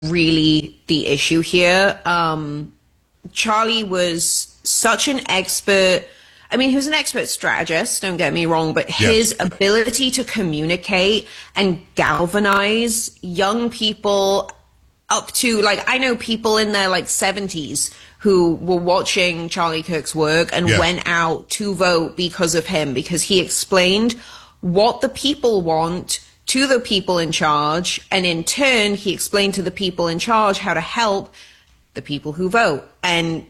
really the issue here. Charlie was such an expert. I mean, he was an expert strategist, don't get me wrong, but his ability to communicate and galvanize young people up to, like, I know people in their, like, 70s who were watching Charlie Kirk's work and went out to vote because of him, because he explained what the people want to the people in charge, and in turn, he explained to the people in charge how to help the people who vote. And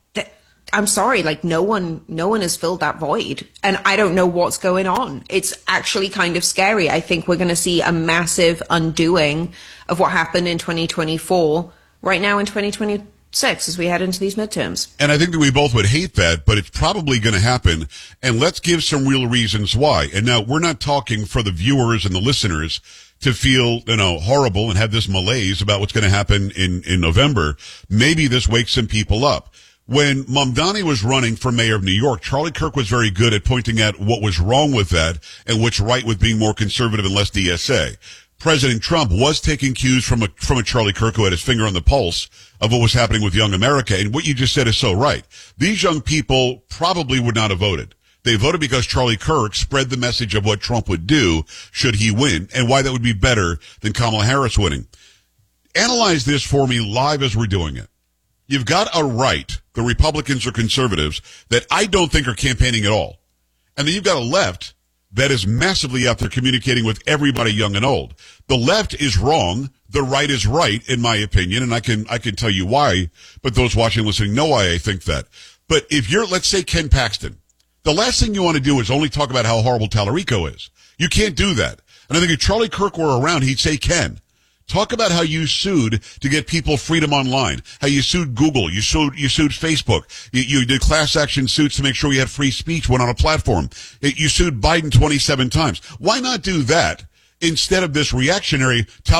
I'm sorry, like no one has filled that void, and I don't know what's going on. It's actually kind of scary. I think we're going to see a massive undoing of what happened in 2024 right now in 2026 as we head into these midterms. And I think that we both would hate that, but it's probably going to happen. And let's give some real reasons why. And now we're not talking for the viewers and the listeners to feel, horrible and have this malaise about what's going to happen in November. Maybe this wakes some people up. When Mamdani was running for mayor of New York, Charlie Kirk was very good at pointing out what was wrong with that and what's right with being more conservative and less DSA. President Trump was taking cues from a Charlie Kirk who had his finger on the pulse of what was happening with young America. And what you just said is so right. These young people probably would not have voted. They voted because Charlie Kirk spread the message of what Trump would do should he win, and why that would be better than Kamala Harris winning. Analyze this for me live as we're doing it. You've got a right, the Republicans or conservatives, that I don't think are campaigning at all. And then you've got a left that is massively out there communicating with everybody young and old. The left is wrong. The right is right, in my opinion, and I can tell you why, but those watching and listening know why I think that. But if you're, let's say, Ken Paxton, the last thing you want to do is only talk about how horrible Tallarico is. You can't do that. And I think if Charlie Kirk were around, he'd say, Ken, talk about how you sued to get people freedom online, how you sued Google, you sued Facebook, you did class action suits to make sure you had free speech when on a platform. You sued Biden 27 times. Why not do that instead of this reactionary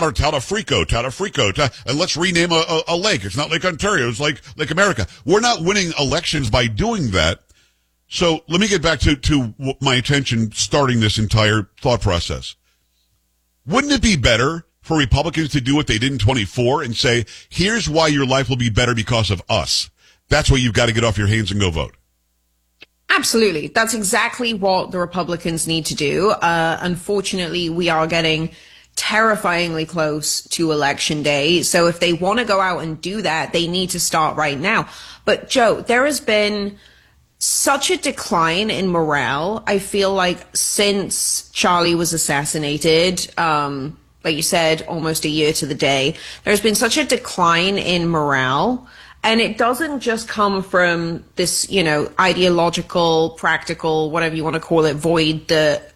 Talafrico, and let's rename a lake. It's not Lake Ontario, it's Lake America. We're not winning elections by doing that. So let me get back to my attention starting this entire thought process. Wouldn't it be better for Republicans to do what they did in 24 and say, here's why your life will be better because of us? That's why you've got to get off your hands and go vote. Absolutely. That's exactly what the Republicans need to do. Unfortunately, we are getting terrifyingly close to Election Day. So if they want to go out and do that, they need to start right now. But Joe, there has been such a decline in morale, I feel like, since Charlie was assassinated. Like you said, almost a year to the day. There's been such a decline in morale. And it doesn't just come from this, ideological, practical, whatever you want to call it, void that,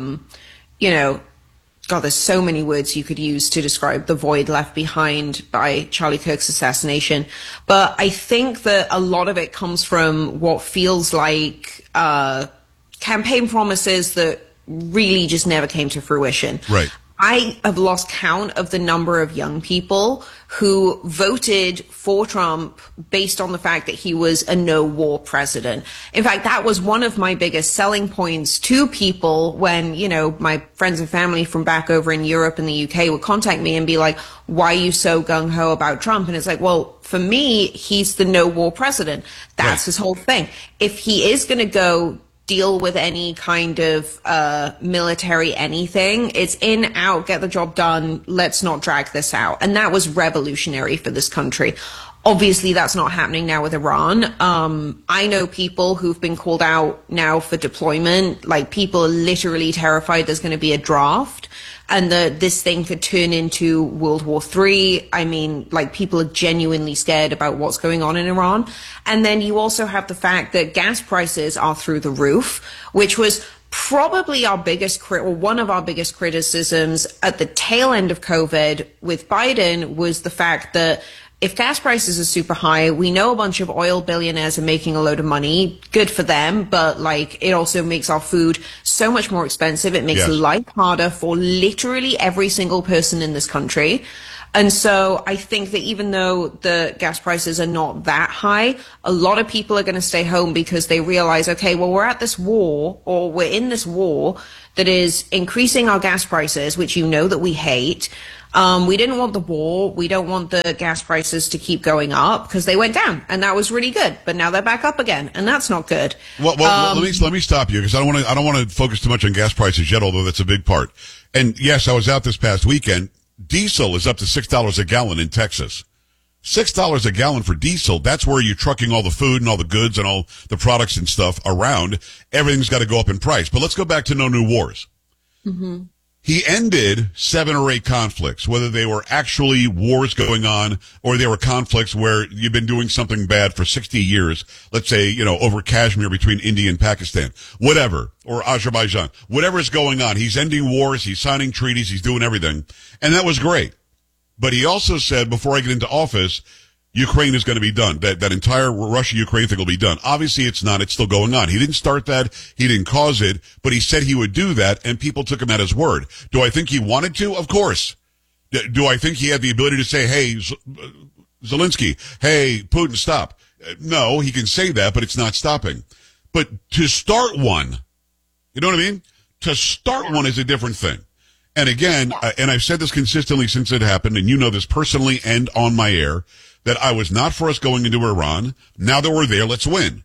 God, there's so many words you could use to describe the void left behind by Charlie Kirk's assassination. But I think that a lot of it comes from what feels like campaign promises that really just never came to fruition. Right. I have lost count of the number of young people who voted for Trump based on the fact that he was a no-war president. In fact, that was one of my biggest selling points to people when, my friends and family from back over in Europe and the UK would contact me and be like, why are you so gung-ho about Trump? And it's like, well, for me, he's the no-war president. That's his whole thing. If he is going to go deal with any kind of military anything, it's in, out, get the job done, let's not drag this out. And that was revolutionary for this country. Obviously, that's not happening now with Iran. I know people who've been called out now for deployment. Like, people are literally terrified there's going to be a draft and that this thing could turn into World War III. I mean, like, people are genuinely scared about what's going on in Iran. And then you also have the fact that gas prices are through the roof, which was probably our biggest one of our biggest criticisms at the tail end of COVID with Biden, was the fact that if gas prices are super high, we know a bunch of oil billionaires are making a load of money. Good for them, but it also makes our food so much more expensive. It makes life harder for literally every single person in this country. And so I think that even though the gas prices are not that high, a lot of people are going to stay home because they realize, okay, well, we're at this war, or we're in this war that is increasing our gas prices, which you know that we hate. We didn't want the war. We don't want the gas prices to keep going up because they went down, and that was really good. But now they're back up again, and that's not good. Well, let me stop you because I don't want to focus too much on gas prices yet, although that's a big part. And yes, I was out this past weekend. Diesel is up to $6 a gallon in Texas. $6 a gallon for diesel. That's where you're trucking all the food and all the goods and all the products and stuff around. Everything's got to go up in price. But let's go back to no new wars. Mm-hmm. He ended 7 or 8 conflicts, whether they were actually wars going on or they were conflicts where you've been doing something bad for 60 years. Let's say, over Kashmir between India and Pakistan, whatever, or Azerbaijan, whatever is going on. He's ending wars. He's signing treaties. He's doing everything. And that was great. But he also said, before I get into office, Ukraine is going to be done. That entire Russia-Ukraine thing will be done. Obviously, it's not. It's still going on. He didn't start that. He didn't cause it. But he said he would do that, and people took him at his word. Do I think he wanted to? Of course. Do I think he had the ability to say, hey, Zelensky, hey, Putin, stop? No, he can say that, but it's not stopping. But to start one, you know what I mean? To start one is a different thing. And again, and I've said this consistently since it happened, and you know this personally and on my air, that I was not for us going into Iran. Now that we're there, let's win.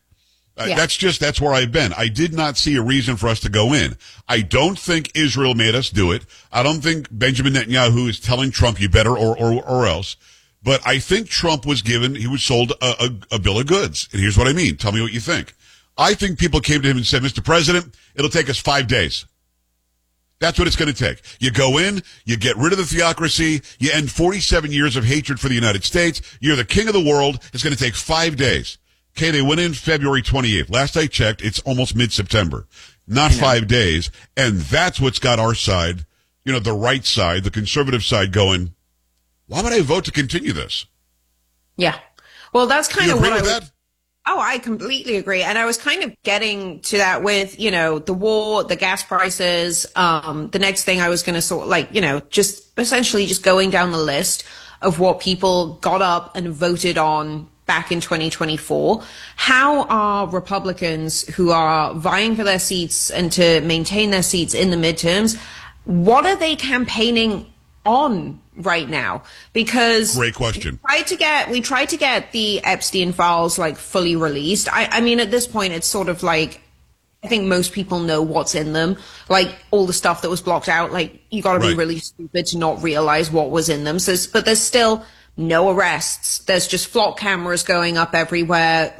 That's where I've been. I did not see a reason for us to go in. I don't think Israel made us do it. I don't think Benjamin Netanyahu is telling Trump you better or else. But I think Trump was sold a bill of goods. And here's what I mean. Tell me what you think. I think people came to him and said, Mr. President, it'll take us 5 days. That's what it's going to take. You go in, you get rid of the theocracy, you end 47 years of hatred for the United States, you're the king of the world, it's going to take 5 days. Okay, they went in February 28th. Last I checked, it's almost mid-September. Not 5 days, and that's what's got our side, the right side, the conservative side going, why would I vote to continue this? Yeah. Well, that's kind of what I that? Oh, I completely agree. And I was kind of getting to that with, the war, the gas prices. The next thing I was going to just essentially just going down the list of what people got up and voted on back in 2024. How are Republicans who are vying for their seats and to maintain their seats in the midterms, what are they campaigning on right now? Because great question. We tried to get the Epstein files fully released. I mean, at this point, it's sort of I think most people know what's in them. All the stuff that was blocked out. You got to be really stupid to not realize what was in them. But there's still no arrests. There's just flock cameras going up everywhere.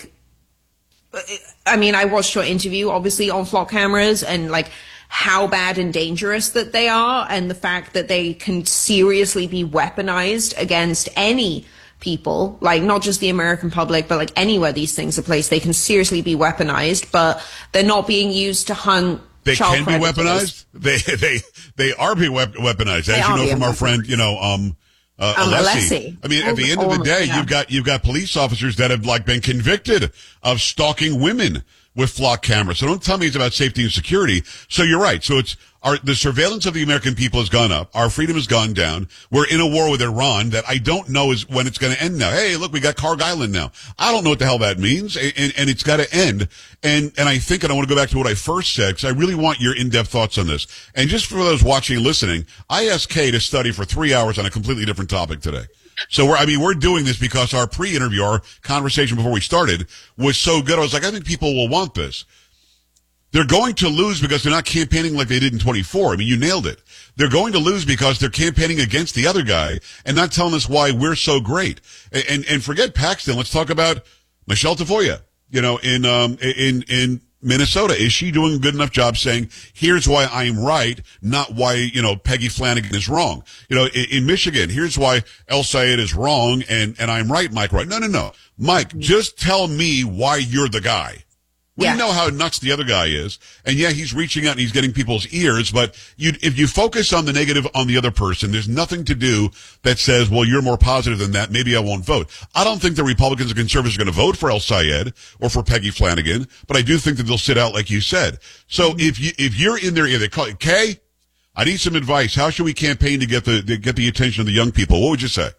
I mean, I watched your interview, obviously, on flock cameras and how bad and dangerous that they are, and the fact that they can seriously be weaponized against any people, not just the American public, but anywhere these things are placed, they can seriously be weaponized, but they're not being used to hunt child predators. They can be weaponized? They are being weaponized, as you know from our friend, Alessi. I mean, at the end of the day, you've got police officers that have been convicted of stalking women with flock cameras. So don't tell me it's about safety and security. So you're right. So the surveillance of the American people has gone up. Our freedom has gone down. We're in a war with Iran that I don't know is when it's going to end now. Hey, look, we got Karg Island now. I don't know what the hell that means. And it's got to end. And I think, and I want to go back to what I first said, because I really want your in-depth thoughts on this. And just for those watching and listening, I asked Kay to study for 3 hours on a completely different topic today. So we're doing this because our pre-interview, our conversation before we started was so good. I was like, I think people will want this. They're going to lose because they're not campaigning like they did in 24. I mean, you nailed it. They're going to lose because they're campaigning against the other guy and not telling us why we're so great. And forget Paxton. Let's talk about Michelle Tafoya, in Minnesota. Is she doing a good enough job saying, here's why I'm right, not why, Peggy Flanagan is wrong? In Michigan, here's why El Sayed is wrong and I'm right, Mike right. No. Mike, just tell me why you're the guy. We know how nuts the other guy is. And he's reaching out and he's getting people's ears, but if you focus on the negative on the other person, there's nothing to do that says, well, you're more positive than that. Maybe I won't vote. I don't think the Republicans and conservatives are going to vote for El Sayed or for Peggy Flanagan, but I do think that they'll sit out like you said. So if you're in their ear, they call it, Kay, I need some advice. How should we campaign to get the attention of the young people? What would you say?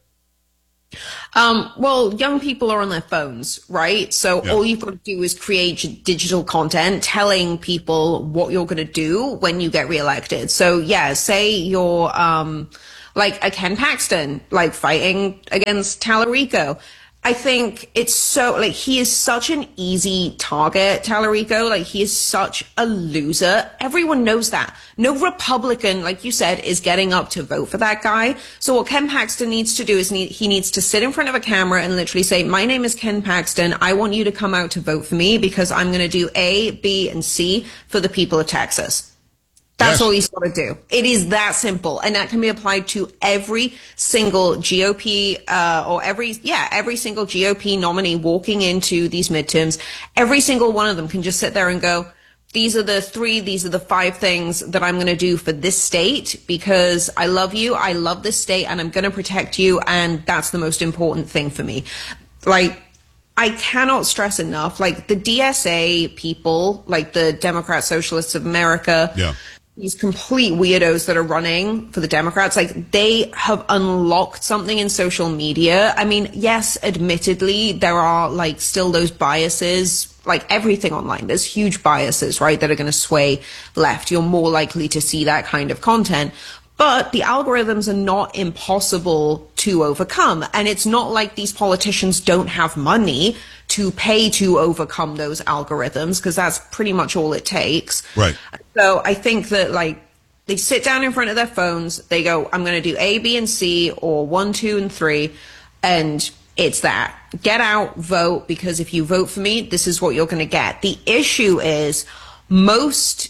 Well, young people are on their phones, right? So all you've got to do is create digital content telling people what you're going to do when you get reelected. So yeah, say you're, like a Ken Paxton, like fighting against Tallarico. I think it's so, like, he is such an easy target, Tallarico. Like, he is such a loser. Everyone knows that. No Republican, like you said, is getting up to vote for that guy. So what Ken Paxton needs to do is he needs to sit in front of a camera and literally say, my name is Ken Paxton. I want you to come out to vote for me because I'm going to do A, B, and C for the people of Texas. That's all he's got to do. It is that simple. And that can be applied to every single GOP, or every single GOP nominee walking into these midterms. Every single one of them can just sit there and go, these are the 5 things that I'm going to do for this state because I love you. I love this state and I'm going to protect you. And that's the most important thing for me. Like, I cannot stress enough, like the DSA people, like the Democrat Socialists of America, these complete weirdos that are running for the Democrats, like they have unlocked something in social media. I mean, yes, admittedly, there are like still those biases, like everything online. There's huge biases, right, that are going to sway left. You're more likely to see that kind of content. But the algorithms are not impossible to overcome. And it's not like these politicians don't have money to pay to overcome those algorithms, because that's pretty much all it takes. Right. So I think that, like, they sit down in front of their phones, they go, I'm going to do A, B, and C, or 1, 2, and 3, and it's that. Get out, vote, because if you vote for me, this is what you're going to get. The issue is most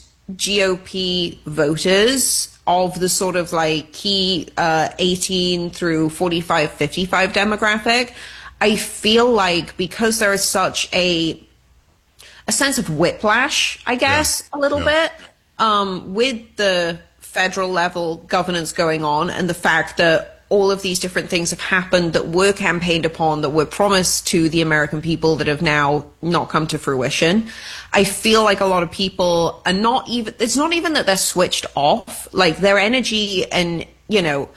GOP voters of the sort of like key 18 through 45, 55 demographic, I feel like because there is such a sense of whiplash, I guess, a little bit, with the federal level governance going on and the fact that all of these different things have happened that were campaigned upon, that were promised to the American people that have now not come to fruition. I feel like a lot of people are not even, it's not even that they're switched off, like their energy and, you know,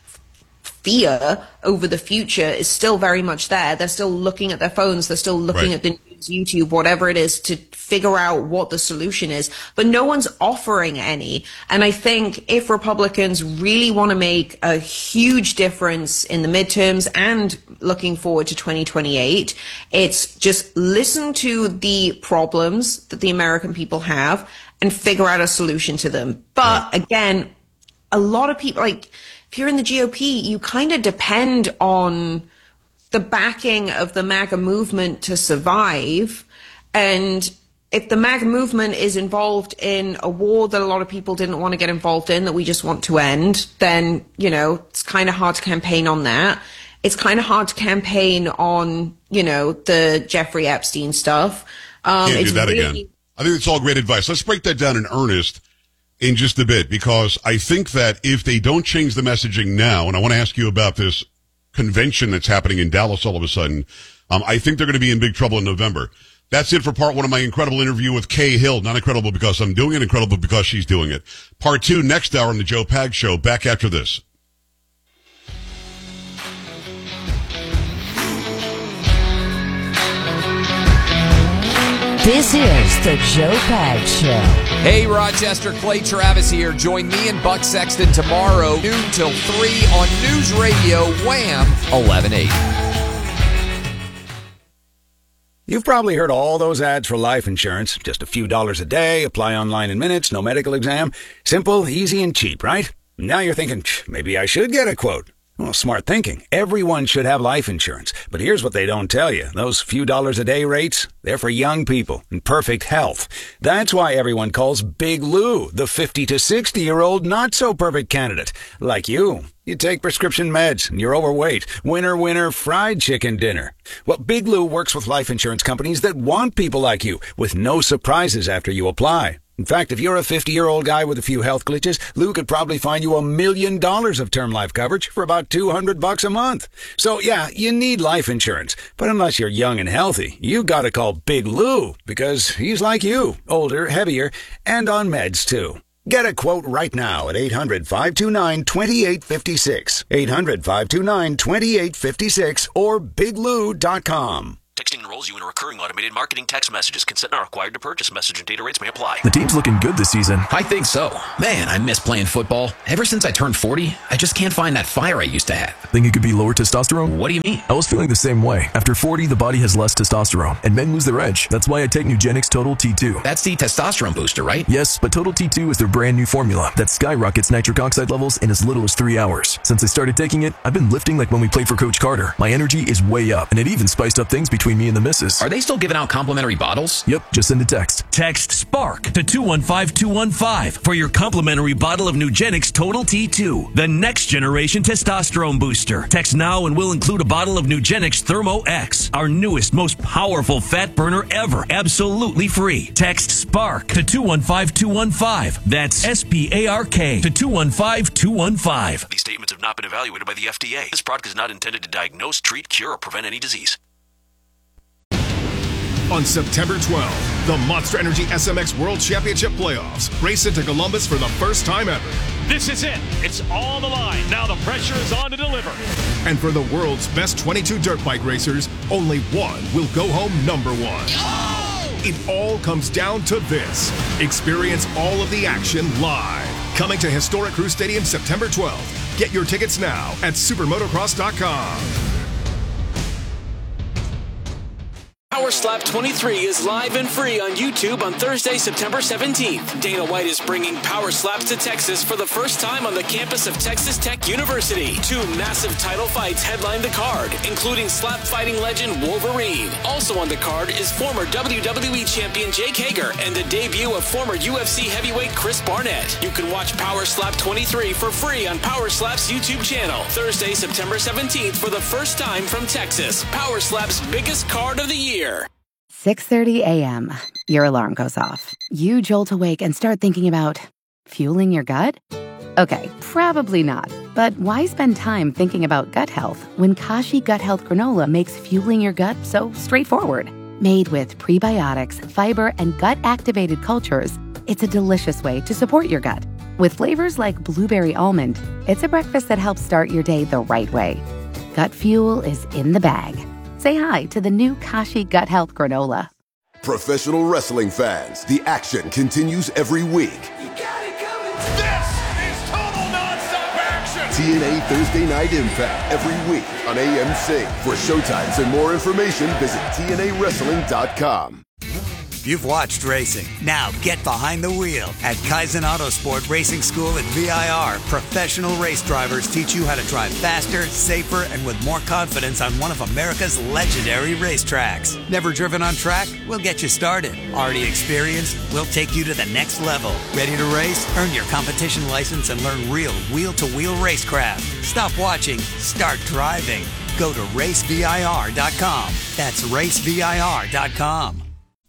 fear over the future is still very much there. They're still looking at their phones. They're still looking at the news, YouTube, whatever it is, to figure out what the solution is. But no one's offering any. And I think if Republicans really want to make a huge difference in the midterms and looking forward to 2028, it's just listen to the problems that the American people have and figure out a solution to them. But again, a lot of people, like, if you're in the GOP, you kind of depend on the backing of the MAGA movement to survive. And if the MAGA movement is involved in a war that a lot of people didn't want to get involved in, that we just want to end, then, you know, it's kind of hard to campaign on that. It's kind of hard to campaign on, you know, the Jeffrey Epstein stuff. Can't do that again. I think it's all great advice. Let's break that down in earnest in just a bit, because I think that if they don't change the messaging now, and I want to ask you about this convention that's happening in Dallas all of a sudden, I think they're going to be in big trouble in November. That's it for part 1 of my incredible interview with Kay Hill. Not incredible because I'm doing it, incredible because she's doing it. Part 2 next hour on the Joe Pags Show. Back after this. This is the Joe Pags Show. Hey, Rochester, Clay Travis here. Join me and Buck Sexton tomorrow, noon till 3 on News Radio Wham 1180. You've probably heard all those ads for life insurance. Just a few dollars a day, apply online in minutes, no medical exam. Simple, easy, and cheap, right? Now you're thinking, maybe I should get a quote. Well, smart thinking. Everyone should have life insurance. But here's what they don't tell you. Those few dollars a day rates, they're for young people in perfect health. That's why everyone calls Big Lou the 50 to 60-year-old not-so-perfect candidate. Like you. You take prescription meds and you're overweight. Winner, winner, fried chicken dinner. Well, Big Lou works with life insurance companies that want people like you, with no surprises after you apply. In fact, if you're a 50-year-old guy with a few health glitches, Lou could probably find you $1 million of term life coverage for about $200 a month. So yeah, you need life insurance. But unless you're young and healthy, you gotta call Big Lou, because he's like you, older, heavier, and on meds too. Get a quote right now at 800-529-2856. 800-529-2856 or biglou.com. Texting enrolls you in a recurring automated marketing text messages. Consent not required to purchase. Message and data rates may apply. The team's looking good this season. I think so. Man, I miss playing football. Ever since I turned 40, I just can't find that fire I used to have. Think it could be lower testosterone? What do you mean? I was feeling the same way. After 40, the body has less testosterone, and men lose their edge. That's why I take Nugenix Total T2. That's the testosterone booster, right? Yes, but Total T2 is their brand new formula that skyrockets nitric oxide levels in as little as 3 hours. Since I started taking it, I've been lifting like when we played for Coach Carter. My energy is way up, and it even spiced up things between me and the missus. Are they still giving out complimentary bottles? Yep, just send a text. Text SPARK to 215-215 for your complimentary bottle of Nugenix Total T2, the next generation testosterone booster. Text now and we'll include a bottle of Nugenix Thermo X, our newest, most powerful fat burner ever, absolutely free. Text SPARK to 215-215. That's SPARK to 215-215. These statements have not been evaluated by the FDA. This product is not intended to diagnose, treat, cure, or prevent any disease. On September 12th, the Monster Energy SMX World Championship Playoffs race into Columbus for the first time ever. This is it. It's all the line. Now the pressure is on to deliver. And for the world's best 22 dirt bike racers, only one will go home number one. It all comes down to this. Experience all of the action live. Coming to Historic Crew Stadium September 12th. Get your tickets now at supermotocross.com. Power Slap 23 is live and free on YouTube on Thursday, September 17th. Dana White is bringing Power Slaps to Texas for the first time on the campus of Texas Tech University. 2 massive title fights headline the card, including slap fighting legend Wolverine. Also on the card is former WWE champion Jake Hager and the debut of former UFC heavyweight Chris Barnett. You can watch Power Slap 23 for free on Power Slap's YouTube channel. Thursday, September 17th for the first time from Texas. Power Slap's biggest card of the year. 6:30 a.m. Your alarm goes off. You jolt awake and start thinking about fueling your gut? Okay, probably not. But why spend time thinking about gut health when Kashi Gut Health Granola makes fueling your gut so straightforward? Made with prebiotics, fiber, and gut-activated cultures, it's a delicious way to support your gut. With flavors like blueberry almond, it's a breakfast that helps start your day the right way. Gut fuel is in the bag. Say hi to the new Kashi Gut Health Granola. Professional wrestling fans, the action continues every week. You got it coming. This is total nonstop action. TNA Thursday Night Impact every week on AMC. For showtimes and more information, visit TNAWrestling.com. You've watched racing. Now get behind the wheel. At Kaizen Autosport Racing School at VIR, professional race drivers teach you how to drive faster, safer, and with more confidence on one of America's legendary racetracks. Never driven on track? We'll get you started. Already experienced? We'll take you to the next level. Ready to race? Earn your competition license and learn real wheel-to-wheel racecraft. Stop watching. Start driving. Go to racevir.com. That's racevir.com.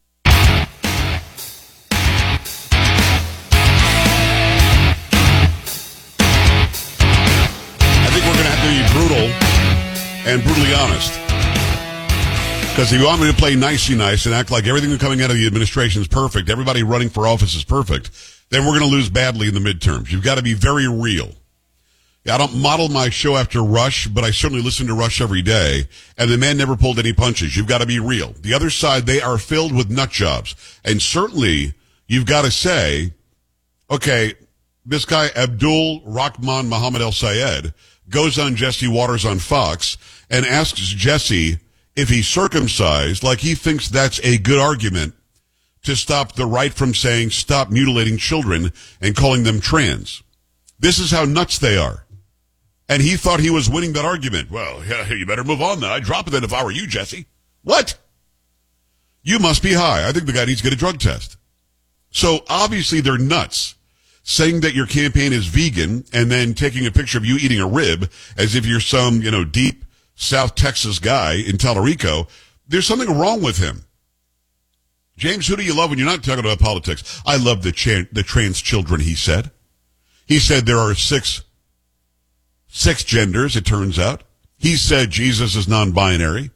Be brutal and brutally honest. Because if you want me to play nicey nice and act like everything coming out of the administration is perfect, everybody running for office is perfect, then we're going to lose badly in the midterms. You've got to be very real. I don't model my show after Rush, but I certainly listen to Rush every day, and the man never pulled any punches. You've got to be real. The other side, they are filled with nut jobs. And certainly, you've got to say, okay, this guy, Abdul Rahman Muhammad El Sayed, goes on Jesse Waters on Fox and asks Jesse if he's circumcised, like he thinks that's a good argument to stop the right from saying stop mutilating children and calling them trans. This is how nuts they are. And he thought he was winning that argument. Well, yeah, you better move on now. I'd drop it then if I were you, Jesse. What? You must be high. I think the guy needs to get a drug test. So obviously they're nuts. Saying that your campaign is vegan and then taking a picture of you eating a rib as if you're some, deep South Texas guy in Tallarico, there's something wrong with him. James, who do you love when you're not talking about politics? I love the trans children, he said. He said there are six genders, it turns out. He said Jesus is non-binary.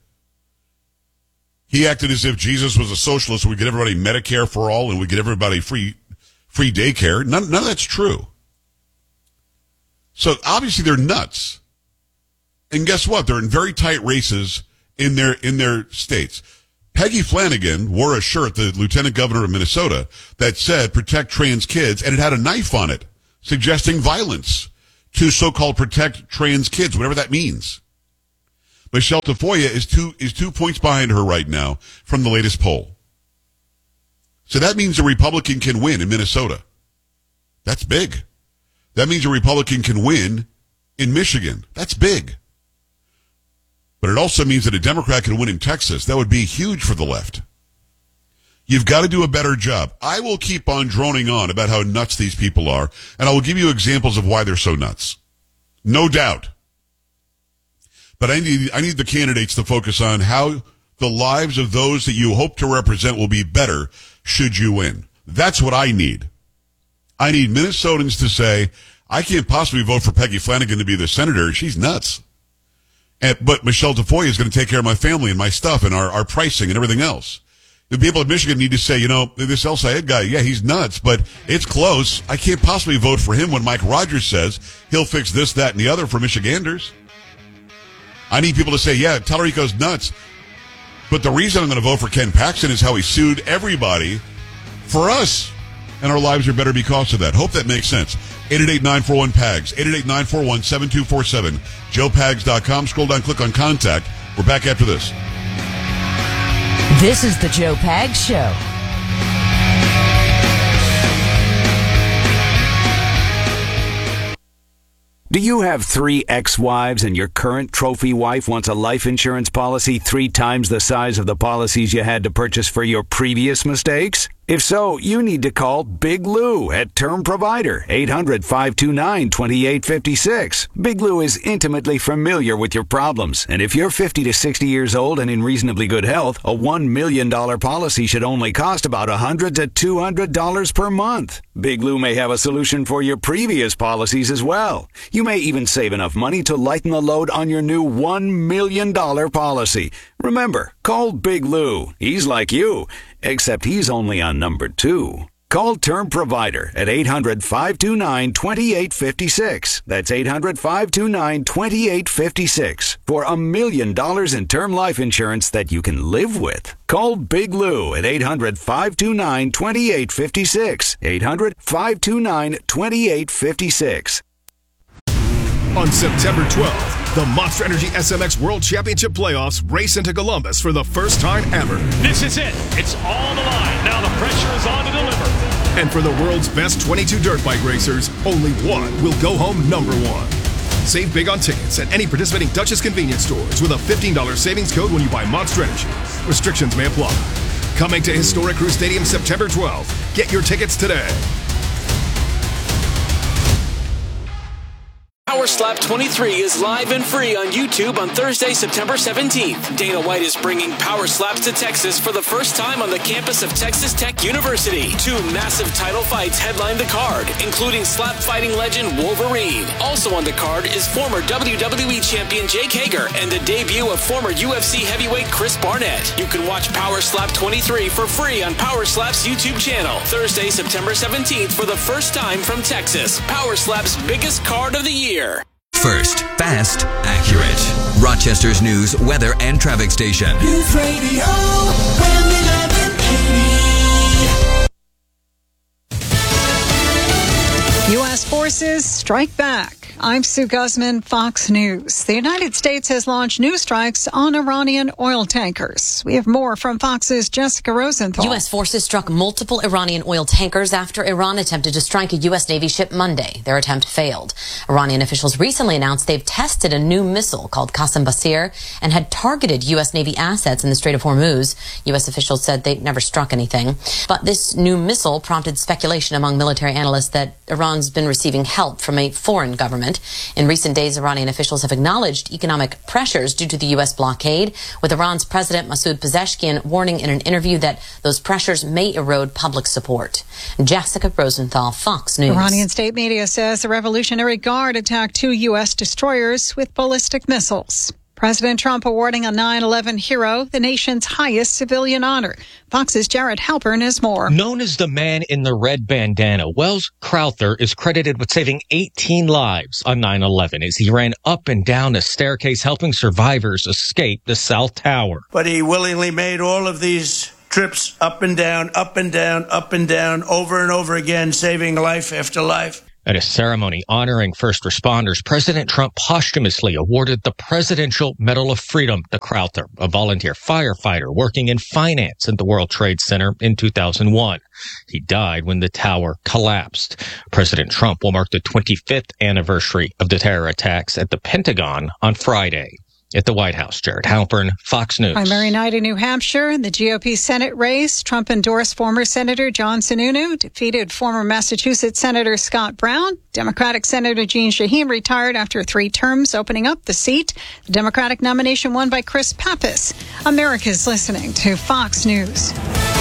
He acted as if Jesus was a socialist and we get everybody Medicare for all and we get everybody free free daycare. None of that's true. So obviously they're nuts. And guess what? They're in very tight races in their states. Peggy Flanagan wore a shirt, the lieutenant governor of Minnesota, that said protect trans kids, and it had a knife on it suggesting violence to so-called protect trans kids, whatever that means. Michelle Tafoya is 2 points behind her right now from the latest poll. So that means a Republican can win in Minnesota. That's big. That means a Republican can win in Michigan. That's big. But it also means that a Democrat can win in Texas. That would be huge for the left. You've got to do a better job. I will keep on droning on about how nuts these people are, and I will give you examples of why they're so nuts. No doubt. But I need the candidates to focus on how the lives of those that you hope to represent will be better should you win. That's what I need. I need Minnesotans to say, I can't possibly vote for Peggy Flanagan to be the senator. She's nuts. But Michelle Tafoya is going to take care of my family and my stuff and our pricing and everything else. The people of Michigan need to say, you know, this El Sayed guy, yeah, he's nuts, but it's close. I can't possibly vote for him when Mike Rogers says he'll fix this, that, and the other for Michiganders. I need people to say, yeah, Tallarico's nuts. But the reason I'm going to vote for Ken Paxton is how he sued everybody for us. And our lives are better because of that. Hope that makes sense. 888-941-PAGS, 888-941-7247, joepags.com. Scroll down, click on contact. We're back after this. This is the Joe Pags Show. Do you have 3 ex-wives and your current trophy wife wants a life insurance policy 3 times the size of the policies you had to purchase for your previous mistakes? If so, you need to call Big Lou at Term Provider, 800-529-2856. Big Lou is intimately familiar with your problems, and if you're 50 to 60 years old and in reasonably good health, a $1 million policy should only cost about $100 to $200 per month. Big Lou may have a solution for your previous policies as well. You may even save enough money to lighten the load on your new $1 million policy. Remember, call Big Lou. He's like you, except he's only on number 2. Call Term Provider at 800-529-2856. That's 800-529-2856 for $1 million in term life insurance that you can live with. Call Big Lou at 800-529-2856. 800-529-2856. On September 12th, the Monster Energy SMX World Championship Playoffs race into Columbus for the first time ever. This is it. It's all on the line. Now the pressure is on to deliver. And for the world's best 22 dirt bike racers, only one will go home number 1. Save big on tickets at any participating Duchess convenience stores with a $15 savings code when you buy Monster Energy. Restrictions may apply. Coming to Historic Crew Stadium September 12th. Get your tickets today. Power Slap 23 is live and free on YouTube on Thursday, September 17th. Dana White is bringing Power Slaps to Texas for the first time on the campus of Texas Tech University. 2 massive title fights headline the card, including slap fighting legend Wolverine. Also on the card is former WWE champion Jake Hager and the debut of former UFC heavyweight Chris Barnett. You can watch Power Slap 23 for free on Power Slap's YouTube channel. Thursday, September 17th for the first time from Texas. Power Slap's biggest card of the year. First, fast, accurate. Rochester's news, weather, and traffic station. News Radio, WHAM 1180. U.S. forces strike back. I'm Sue Guzman, Fox News. The United States has launched new strikes on Iranian oil tankers. We have more from Fox's Jessica Rosenthal. U.S. forces struck multiple Iranian oil tankers after Iran attempted to strike a U.S. Navy ship Monday. Their attempt failed. Iranian officials recently announced they've tested a new missile called Qassem Basir and had targeted U.S. Navy assets in the Strait of Hormuz. U.S. officials said they never struck anything. But this new missile prompted speculation among military analysts that Iran's been receiving help from a foreign government. In recent days, Iranian officials have acknowledged economic pressures due to the U.S. blockade, with Iran's President Masoud Pezeshkian warning in an interview that those pressures may erode public support. Jessica Rosenthal, Fox News. Iranian state media says the Revolutionary Guard attacked 2 U.S. destroyers with ballistic missiles. President Trump awarding a 9/11 hero the nation's highest civilian honor. Fox's Jared Halpern has more. Known as the man in the red bandana, Welles Crowther is credited with saving 18 lives on 9/11 as he ran up and down a staircase helping survivors escape the South Tower. But he willingly made all of these trips up and down, up and down, up and down, over and over again, saving life after life. At a ceremony honoring first responders, President Trump posthumously awarded the Presidential Medal of Freedom to Crowther, a volunteer firefighter working in finance at the World Trade Center in 2001. He died when the tower collapsed. President Trump will mark the 25th anniversary of the terror attacks at the Pentagon on Friday. At the White House, Jared Halpern, Fox News. Primary night in New Hampshire, in the GOP Senate race, Trump endorsed former Senator John Sununu, defeated former Massachusetts Senator Scott Brown. Democratic Senator Jeanne Shaheen retired after 3 terms, opening up the seat. The Democratic nomination won by Chris Pappas. America's listening to Fox News.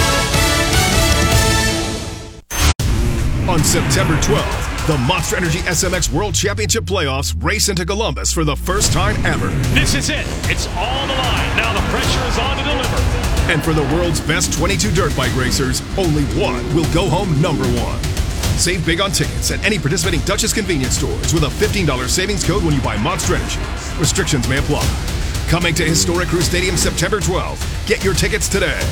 On September 12th, the Monster Energy SMX World Championship Playoffs race into Columbus for the first time ever. This is it. It's all on the line. Now the pressure is on to deliver. And for the world's best 22 dirt bike racers, only one will go home number one. Save big on tickets at any participating Duchess convenience stores with a $15 savings code when you buy Monster Energy. Restrictions may apply. Coming to Historic Crew Stadium September 12th. Get your tickets today.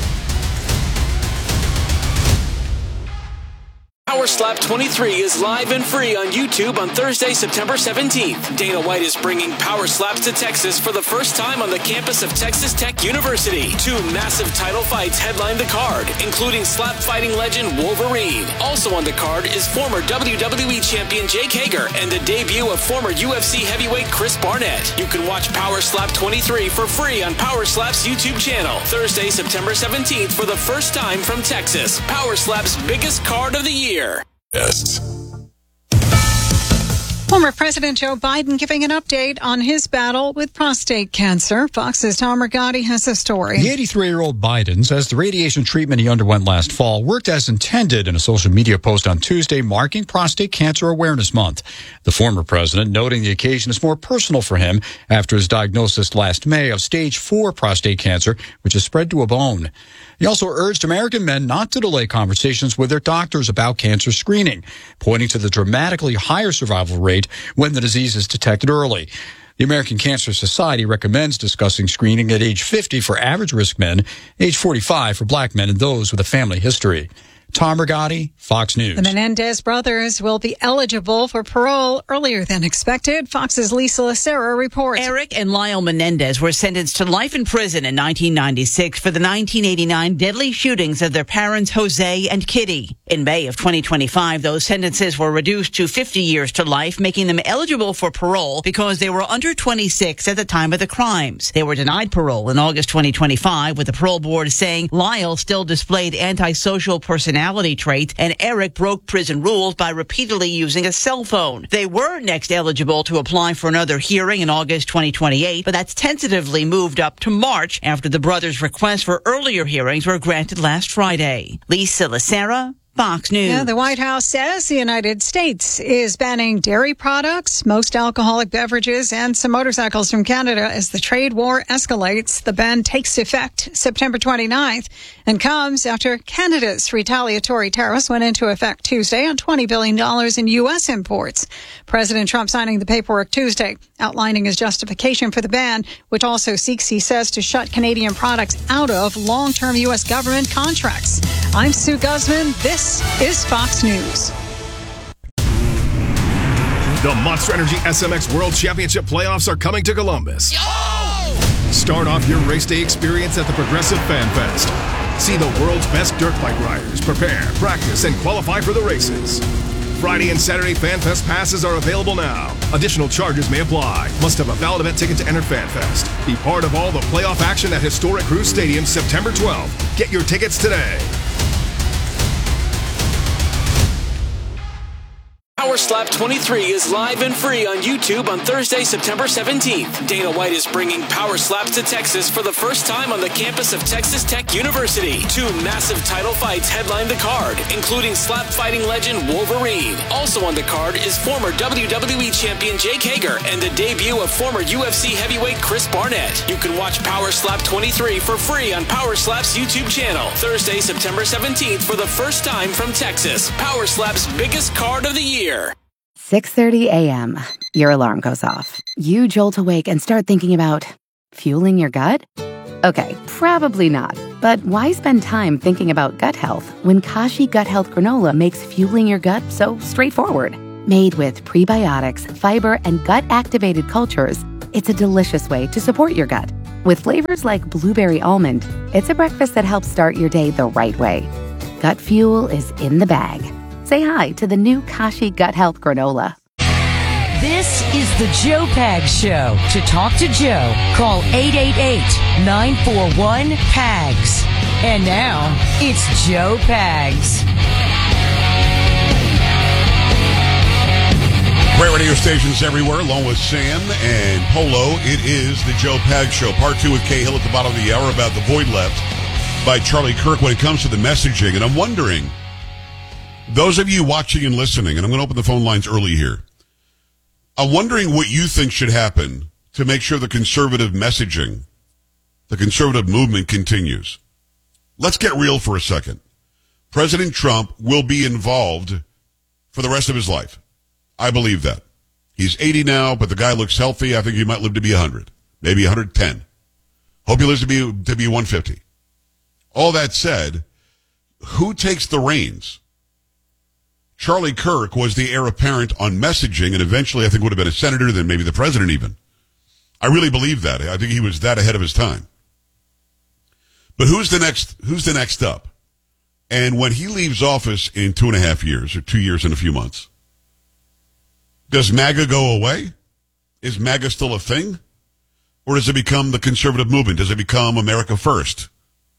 Power Slap 23 is live and free on YouTube on Thursday, September 17th. Dana White is bringing Power Slaps to Texas for the first time on the campus of Texas Tech University. 2 massive title fights headline the card, including slap fighting legend Wolverine. Also on the card is former WWE champion Jake Hager and the debut of former UFC heavyweight Chris Barnett. You can watch Power Slap 23 for free on Power Slap's YouTube channel. Thursday, September 17th for the first time from Texas. Power Slap's biggest card of the year. Yes. Former President Joe Biden giving an update on his battle with prostate cancer. Fox's Tom Rigotti has a story. The 83-year-old Biden says the radiation treatment he underwent last fall worked as intended in a social media post on Tuesday marking Prostate Cancer Awareness Month. The former president noting the occasion is more personal for him after his diagnosis last May of stage 4 prostate cancer, which has spread to a bone. He also urged American men not to delay conversations with their doctors about cancer screening, pointing to the dramatically higher survival rate when the disease is detected early. The American Cancer Society recommends discussing screening at age 50 for average risk men, age 45 for black men and those with a family history. Tom Rigotti, Fox News. The Menendez brothers will be eligible for parole earlier than expected. Fox's Lisa Lacera reports. Eric and Lyle Menendez were sentenced to life in prison in 1996 for the 1989 deadly shootings of their parents, Jose and Kitty. In May of 2025, those sentences were reduced to 50 years to life, making them eligible for parole because they were under 26 at the time of the crimes. They were denied parole in August 2025, with the parole board saying Lyle still displayed antisocial personality traits and Eric broke prison rules by repeatedly using a cell phone. They were next eligible to apply for another hearing in August 2028, but that's tentatively moved up to March after the brothers' requests for earlier hearings were granted last Friday. Lisa Lacera, Fox News. Yeah, the White House says the United States is banning dairy products, most alcoholic beverages, and some motorcycles from Canada as the trade war escalates. The ban takes effect September 29th and comes after Canada's retaliatory tariffs went into effect Tuesday on $20 billion in U.S. imports. President Trump signing the paperwork Tuesday, outlining his justification for the ban, which also seeks, he says, to shut Canadian products out of long-term U.S. government contracts. I'm Sue Guzman. This is Fox News. The Monster Energy SMX World Championship Playoffs are coming to Columbus. Start off your race day experience at the Progressive Fan Fest. See the world's best dirt bike riders prepare, practice, and qualify for the races. Friday and Saturday Fan Fest passes are available now. Additional charges may apply. Must have a valid event ticket to enter Fan Fest. Be part of all the playoff action at Historic Crew Stadium September 12th. Get your tickets today. Power Slap 23 is live and free on YouTube on Thursday, September 17th. Dana White is bringing Power Slaps to Texas for the first time on the campus of Texas Tech University. 2 massive title fights headline the card, including slap fighting legend Wolverine. Also on the card is former WWE champion Jake Hager and the debut of former UFC heavyweight Chris Barnett. You can watch Power Slap 23 for free on Power Slap's YouTube channel. Thursday, September 17th for the first time from Texas. Power Slap's biggest card of the year. 6:30 a.m. Your alarm goes off. You jolt awake and start thinking about fueling your gut? Okay, probably not. But why spend time thinking about gut health when Kashi Gut Health Granola makes fueling your gut so straightforward? Made with prebiotics, fiber, and gut-activated cultures, it's a delicious way to support your gut. With flavors like blueberry almond, it's a breakfast that helps start your day the right way. Gut fuel is in the bag. Say hi to the new Kashi Gut Health Granola. This is the Joe Pags Show. To talk to Joe, call 888-941-PAGS. And now, it's Joe Pags. Great radio stations everywhere, along with Sam and Polo. It is the Joe Pags Show. Part 2 with Kay Hill at the bottom of the hour about the void left by Charlie Kirk when it comes to the messaging. And I'm wondering, those of you watching and listening, and I'm going to open the phone lines early here, I'm wondering what you think should happen to make sure the conservative messaging, the conservative movement continues. Let's get real for a second. President Trump will be involved for the rest of his life. I believe that. He's 80 now, but the guy looks healthy. I think he might live to be 100, maybe 110. Hope he lives to be 150. All that said, who takes the reins? Charlie Kirk was the heir apparent on messaging, and eventually I think would have been a senator, then maybe the president even. I really believe that. I think he was that ahead of his time. But who's the next up? And when he leaves office in 2.5 years, or 2 years and a few months, does MAGA go away? Is MAGA still a thing? Or does it become the conservative movement? Does it become America First?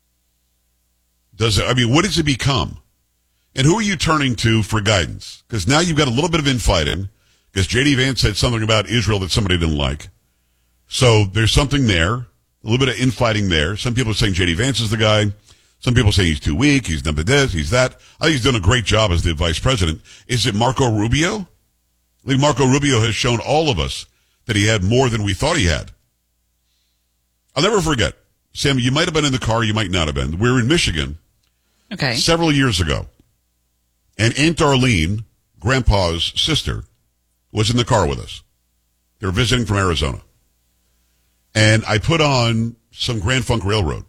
What does it become? And who are you turning to for guidance? Because now you've got a little bit of infighting, because J.D. Vance said something about Israel that somebody didn't like. So there's something there, a little bit of infighting there. Some people are saying J.D. Vance is the guy. Some people say he's too weak, he's done this, he's that. I think he's done a great job as the vice president. Is it Marco Rubio? I think Marco Rubio has shown all of us that he had more than we thought he had. I'll never forget. Sam, you might have been in the car, you might not have been. We were in Michigan several years ago. And Aunt Darlene, Grandpa's sister, was in the car with us. They were visiting from Arizona. And I put on some Grand Funk Railroad.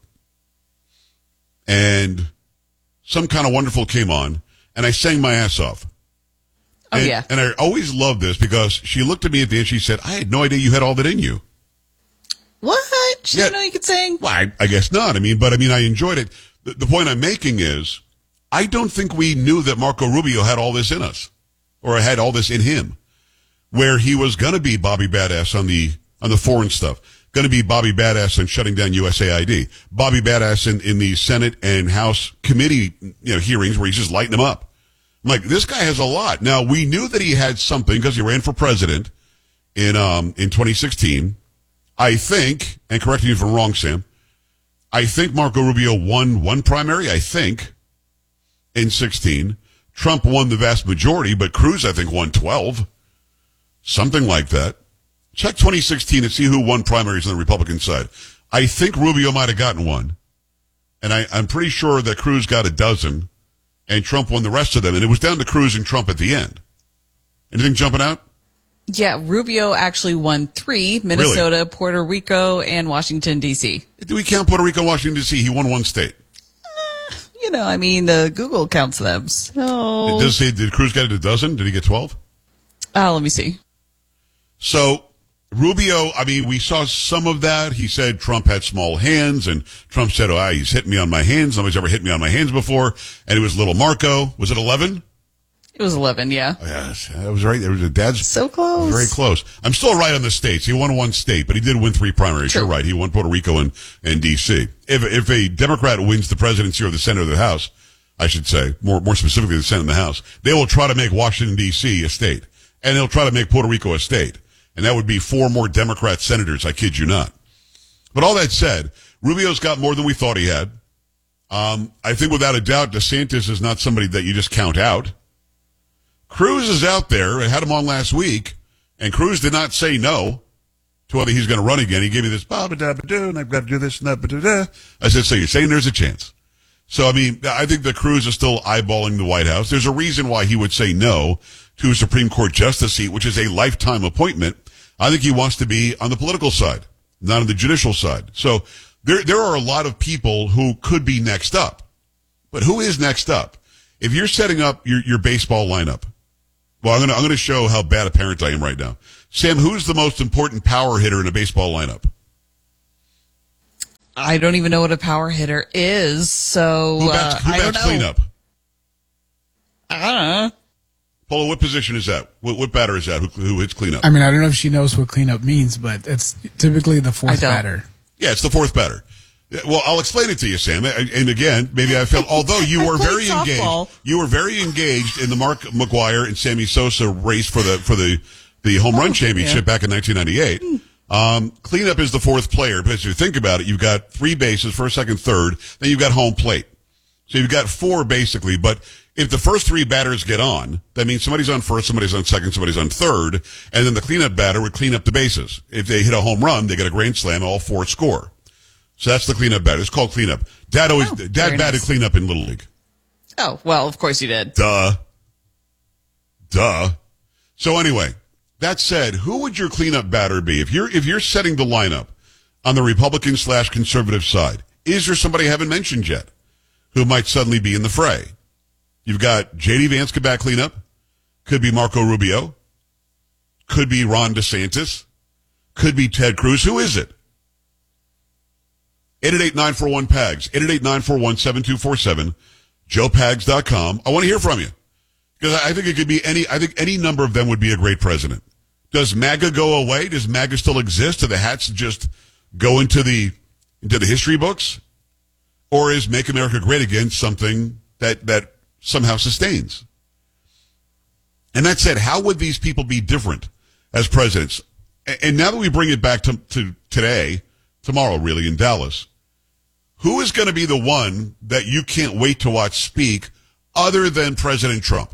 And Some Kind of Wonderful came on, and I sang my ass off. And I always love this because she looked at me at the end, she said, I had no idea you had all that in you. What? She didn't know you could sing? Well, I guess not. I enjoyed it. The point I'm making is, I don't think we knew that Marco Rubio had all this in us, or had all this in him, where he was going to be Bobby Badass on the foreign stuff, going to be Bobby Badass on shutting down USAID, Bobby Badass in the Senate and House committee hearings where he's just lighting them up. I'm like, this guy has a lot. Now, we knew that he had something because he ran for president in 2016. I think, and correct me if I'm wrong, Sam, I think Marco Rubio won one primary, I think, in 16. Trump won the vast majority, but Cruz, I think, won 12. Something like that. Check 2016 and see who won primaries on the Republican side. I think Rubio might have gotten one. And I'm pretty sure that Cruz got a dozen, and Trump won the rest of them. And it was down to Cruz and Trump at the end. Anything jumping out? Yeah, Rubio actually won 3, Minnesota, really? Puerto Rico, and Washington, D.C. Do we count Puerto Rico and Washington, D.C.? He won one state. The Google counts them. So did Cruz get a dozen? Did he get 12? Let me see. So Rubio, we saw some of that. He said Trump had small hands, and Trump said, he's hitting me on my hands. Nobody's ever hit me on my hands before. And it was little Marco. Was it 11? It was 11, yeah. Yes, that was right. There was a dad's so close. Very close. I'm still right on the states. He won one state, but he did win 3 primaries. True. You're right. He won Puerto Rico and D.C. If a Democrat wins the presidency or the Senate or the House, I should say, more specifically the Senate and the House, they will try to make Washington, D.C. a state. And they'll try to make Puerto Rico a state. And that would be 4 more Democrat senators, I kid you not. But all that said, Rubio's got more than we thought he had. I think without a doubt, DeSantis is not somebody that you just count out. Cruz is out there. I had him on last week, and Cruz did not say no to whether he's going to run again. He gave me this, ba-ba-da-ba-doo, and I've got to do this and that, ba-da-da. I said, so you're saying there's a chance. So, I mean, I think that Cruz is still eyeballing the White House. There's a reason why he would say no to a Supreme Court justice seat, which is a lifetime appointment. I think he wants to be on the political side, not on the judicial side. So there are a lot of people who could be next up. But who is next up? If you're setting up your baseball lineup, well, I'm going to show how bad a parent I am right now. Sam, who's the most important power hitter in a baseball lineup? I don't even know what a power hitter is, so who bats cleanup? I don't know. Polo, what position is that? What batter is that? Who hits cleanup? I mean, I don't know if she knows what cleanup means, but it's typically the fourth batter. Yeah, it's the fourth batter. Well, I'll explain it to you, Sam. And again, maybe I felt, although you were very engaged in the Mark McGwire and Sammy Sosa race for the home run championship back in 1998. Cleanup is the fourth player, but as you think about it, you've got 3 bases, first, second, third, then you've got home plate. So you've got 4 basically, but if the first 3 batters get on, that means somebody's on first, somebody's on second, somebody's on third, and then the cleanup batter would clean up the bases. If they hit a home run, they get a grand slam, all 4 score. So that's the cleanup batter. It's called cleanup. Dad batted cleanup in Little League. Oh, well, of course you did. Duh. So anyway, that said, who would your cleanup batter be? If you're setting the lineup on the Republican/conservative side, is there somebody I haven't mentioned yet who might suddenly be in the fray? You've got J.D. Vance could bat cleanup. Could be Marco Rubio. Could be Ron DeSantis. Could be Ted Cruz. Who is it? 888-941-PAGS. 888-941-7247. JoePags.com. I want to hear from you. Because I think it could be any number of them would be a great president. Does MAGA go away? Does MAGA still exist? Do the hats just go into the history books? Or is Make America Great Again something that somehow sustains? And that said, how would these people be different as presidents? And now that we bring it back to today, tomorrow really, in Dallas, who is going to be the one that you can't wait to watch speak other than President Trump?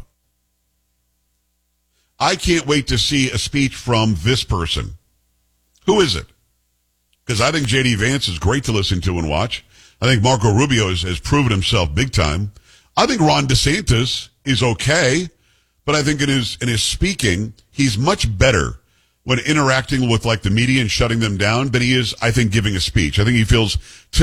I can't wait to see a speech from this person. Who is it? Because I think J.D. Vance is great to listen to and watch. I think Marco Rubio has proven himself big time. I think Ron DeSantis is okay, but I think in his speaking, he's much better when interacting with like the media and shutting them down than he is, I think, giving a speech. I think he feels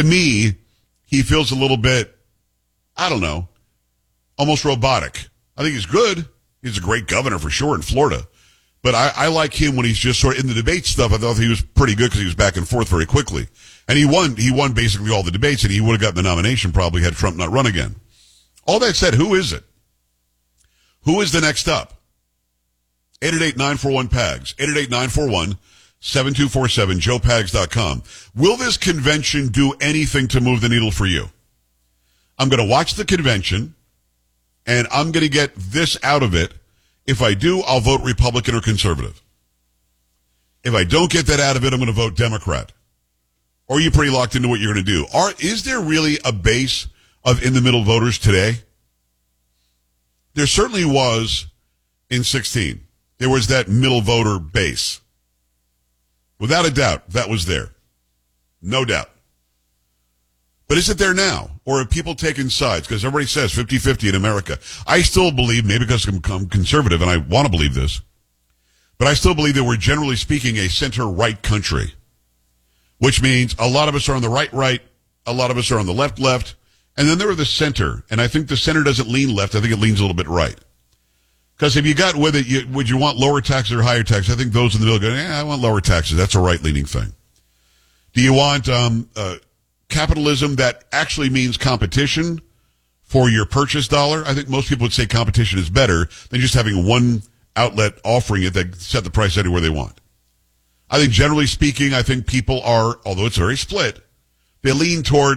a little bit, I don't know, almost robotic. I think he's good. He's a great governor for sure in Florida. But I like him when he's just sort of in the debate stuff. I thought he was pretty good because he was back and forth very quickly. And he won basically all the debates, and he would have gotten the nomination probably had Trump not run again. All that said, who is it? Who is the next up? 888-941-PAGS. 888-941-7247. JoePags.com. Will this convention do anything to move the needle for you? I'm going to watch the convention, and I'm going to get this out of it. If I do, I'll vote Republican or conservative. If I don't get that out of it, I'm going to vote Democrat. Or are you pretty locked into what you're going to do? Is there really a base of in-the-middle voters today? There certainly was in 16. There was that middle voter base. Without a doubt, that was there. No doubt. But is it there now? Or have people taken sides? Because everybody says 50-50 in America. I still believe, maybe because I'm conservative, and I want to believe this, but I still believe that we're generally speaking a center-right country, which means a lot of us are on the right, a lot of us are on the left, and then there are the center. And I think the center doesn't lean left. I think it leans a little bit right. Because if you got with it, would you want lower taxes or higher taxes? I think those in the middle go, I want lower taxes. That's a right-leaning thing. Do you want capitalism that actually means competition for your purchase dollar? I think most people would say competition is better than just having one outlet offering it that set the price anywhere they want. I think generally speaking, I think people are, although it's very split, they lean toward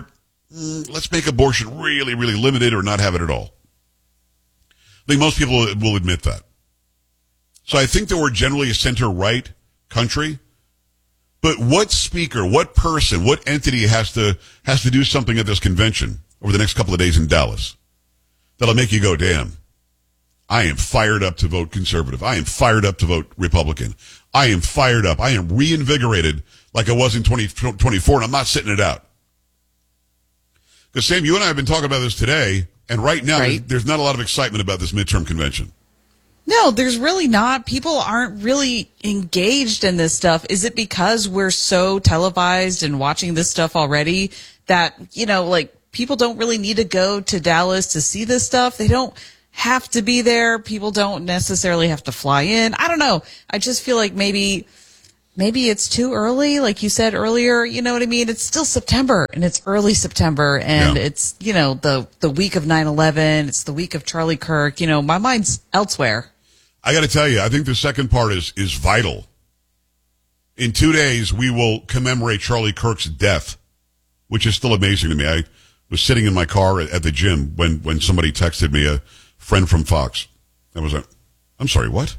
let's make abortion really, really limited or not have it at all. I think most people will admit that. So I think that we're generally a center-right country. But what speaker, what person, what entity has to do something at this convention over the next couple of days in Dallas that'll make you go, damn, I am fired up to vote conservative. I am fired up to vote Republican. I am fired up. I am reinvigorated like I was in 2024, and I'm not sitting it out. Because, Sam, you and I have been talking about this today, and right now there's not a lot of excitement about this midterm convention. No, there's really not. People aren't really engaged in this stuff. Is it because we're so televised and watching this stuff already that, people don't really need to go to Dallas to see this stuff? They don't have to be there. People don't necessarily have to fly in. I don't know. I just feel like maybe it's too early. Like you said earlier, you know what I mean? It's still September, and it's early September, and it's, the week of 9/11. It's the week of Charlie Kirk. My mind's elsewhere. I got to tell you, I think the second part is vital. In 2 days, we will commemorate Charlie Kirk's death, which is still amazing to me. I was sitting in my car at the gym when somebody texted me, a friend from Fox. I'm sorry, what?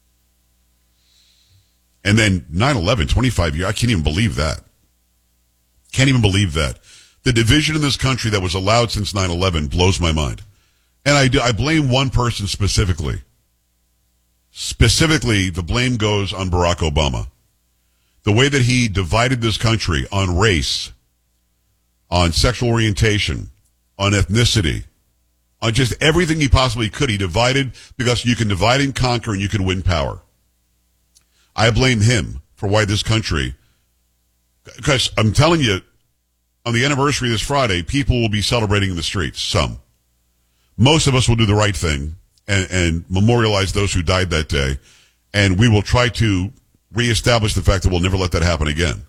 And then 9/11, 25 years, I can't even believe that. Can't even believe that. The division in this country that was allowed since 9/11 blows my mind. And I blame one person specifically. Specifically, the blame goes on Barack Obama. The way that he divided this country on race, on sexual orientation, on ethnicity, on just everything he possibly could. He divided because you can divide and conquer and you can win power. I blame him for why this country, because I'm telling you, on the anniversary this Friday, people will be celebrating in the streets. Some. Most of us will do the right thing and memorialize those who died that day. And we will try to reestablish the fact that we'll never let that happen again.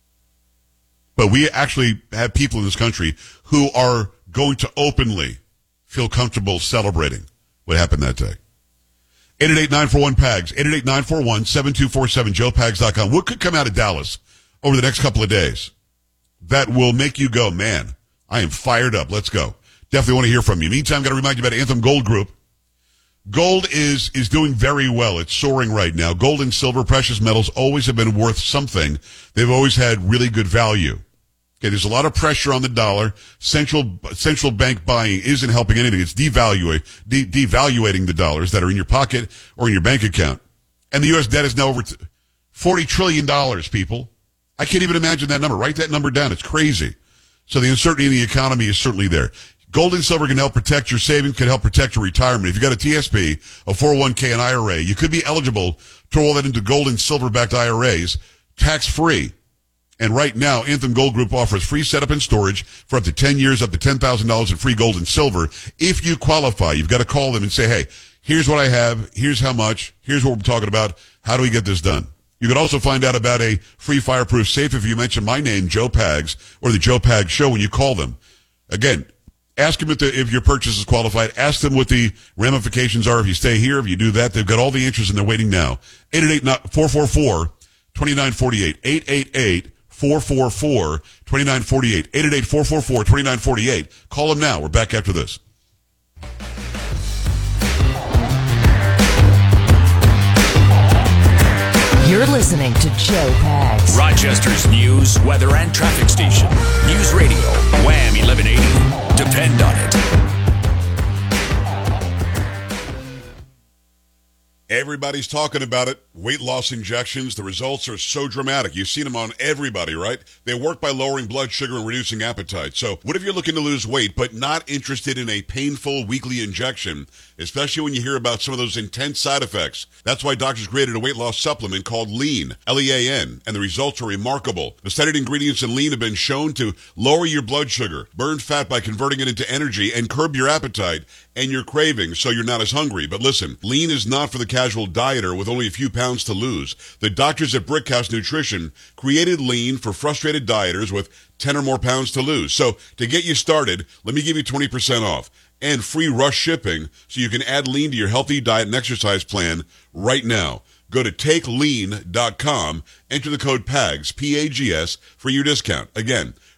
But we actually have people in this country who are going to openly feel comfortable celebrating what happened that day. 888-941-PAGS, 888-941-7247, joepags.com. What could come out of Dallas over the next couple of days that will make you go, man, I am fired up. Let's go. Definitely want to hear from you. Meantime, got to remind you about Anthem Gold Group. Gold is doing very well. It's soaring right now. Gold and silver, precious metals, always have been worth something. They've always had really good value. Okay, there's a lot of pressure on the dollar. Central bank buying isn't helping anything. It's devaluating the dollars that are in your pocket or in your bank account. And the U.S. debt is now over $40 trillion, people. I can't even imagine that number. Write that number down. It's crazy. So the uncertainty in the economy is certainly there. Gold and silver can help protect your savings, can help protect your retirement. If you've got a TSP, a 401k, an IRA, you could be eligible to roll that into gold and silver-backed IRAs, tax-free. And right now, Anthem Gold Group offers free setup and storage for up to 10 years, up to $10,000 in free gold and silver. If you qualify, you've got to call them and say, hey, here's what I have, here's how much, here's what we're talking about, how do we get this done? You can also find out about a free fireproof safe if you mention my name, Joe Pags, or the Joe Pags Show when you call them. Again, ask them if your purchase is qualified. Ask them what the ramifications are if you stay here, if you do that. They've got all the answers and they're waiting now. 888-444-2948. 888-444-2948. 888-444-2948. Call them now. We're back after this. You're listening to Joe Pags, Rochester's news, weather, and traffic station. News Radio, Wham 1180. Depend on it. Everybody's talking about it. Weight loss injections. The results are so dramatic. You've seen them on everybody, right? They work by lowering blood sugar and reducing appetite. So what if you're looking to lose weight but not interested in a painful weekly injection, especially when you hear about some of those intense side effects? That's why doctors created a weight loss supplement called Lean, L-E-A-N, and the results are remarkable. The studied ingredients in Lean have been shown to lower your blood sugar, burn fat by converting it into energy, and curb your appetite and your cravings so you're not as hungry. But listen, Lean is not for the casual dieter with only a few pounds to lose. The doctors at Brickhouse Nutrition created Lean for frustrated dieters with 10 or more pounds to lose. So to get you started, let me give you 20% off and free rush shipping so you can add Lean to your healthy diet and exercise plan right now. Go to takelean.com, enter the code PAGS, P-A-G-S, for your discount. Again,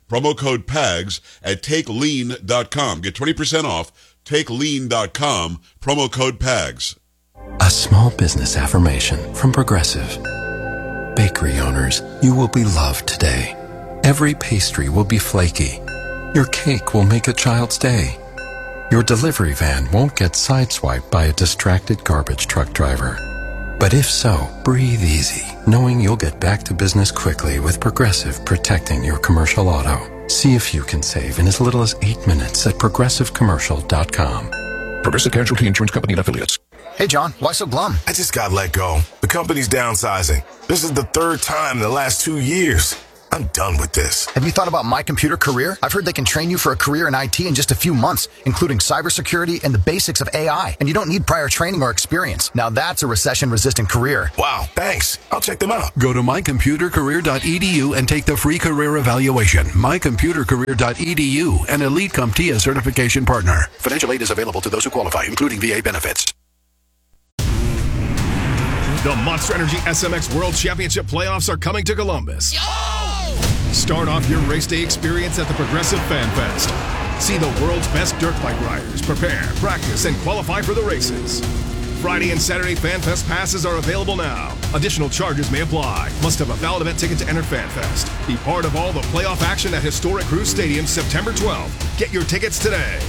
Promo code PAGS at TakeLean.com. Get 20% off. TakeLean.com. Promo code PAGS. A small business affirmation from Progressive. Bakery owners, you will be loved today. Every pastry will be flaky. Your cake will make a child's day. Your delivery van won't get sideswiped by a distracted garbage truck driver. But if so, breathe easy, knowing you'll get back to business quickly with Progressive protecting your commercial auto. See if you can save in as little as 8 minutes at progressivecommercial.com. Progressive Casualty Insurance Company and Affiliates. Hey, John, why so glum? I just got let go. The company's downsizing. This is the third time in the last 2 years. I'm done with this. Have you thought about My Computer Career? I've heard they can train you for a career in IT in just a few months, including cybersecurity and the basics of AI. And you don't need prior training or experience. Now that's a recession-resistant career. Wow, thanks. I'll check them out. Go to mycomputercareer.edu and take the free career evaluation. Mycomputercareer.edu, an Elite CompTIA certification partner. Financial aid is available to those who qualify, including VA benefits. The Monster Energy SMX World Championship playoffs are coming to Columbus. Start off your race day experience at the Progressive Fan Fest. See the world's best dirt bike riders prepare, practice, and qualify for the races. Friday and Saturday Fan Fest passes are available now. Additional charges may apply. Must have a valid event ticket to enter Fan Fest. Be part of all the playoff action at historic Cruise Stadium September 12th. Get your tickets today.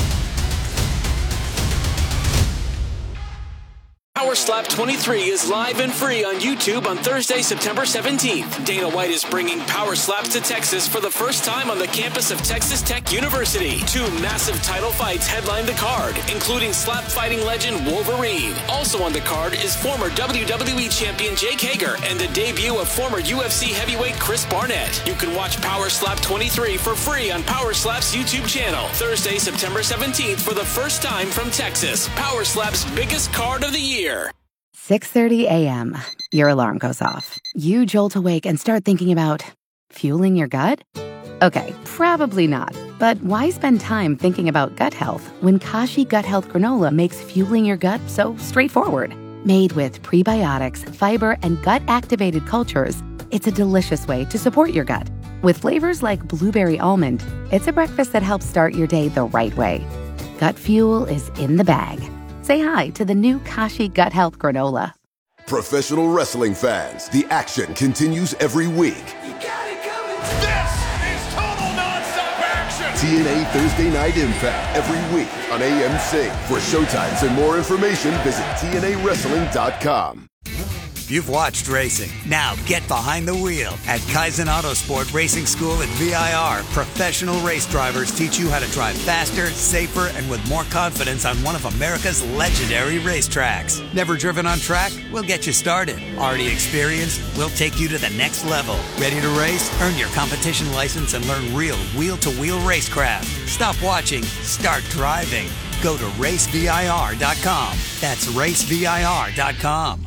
Power Slap 23 is live and free on YouTube on Thursday, September 17th. Dana White is bringing Power Slaps to Texas for the first time on the campus of Texas Tech University. 2 massive title fights headline the card, including slap fighting legend Wolverine. Also on the card is former WWE champion Jake Hager and the debut of former UFC heavyweight Chris Barnett. You can watch Power Slap 23 for free on Power Slap's YouTube channel. Thursday, September 17th for the first time from Texas. Power Slap's biggest card of the year. 6:30 a.m. Your alarm goes off. You jolt awake and start thinking about fueling your gut? Okay, probably not. But why spend time thinking about gut health when Kashi Gut Health Granola makes fueling your gut so straightforward? Made with prebiotics, fiber, and gut-activated cultures, it's a delicious way to support your gut. With flavors like blueberry almond, it's a breakfast that helps start your day the right way. Gut fuel is in the bag. Say hi to the new Kashi Gut Health Granola. Professional wrestling fans, the action continues every week. This is total nonstop action. TNA Thursday Night Impact every week on AMC. For showtimes and more information, visit TNAWrestling.com. You've watched racing. Now get behind the wheel. At Kaizen Autosport Racing School at VIR, professional race drivers teach you how to drive faster, safer, and with more confidence on one of America's legendary racetracks. Never driven on track? We'll get you started. Already experienced? We'll take you to the next level. Ready to race? Earn your competition license and learn real wheel-to-wheel racecraft. Stop watching. Start driving. Go to racevir.com. That's racevir.com.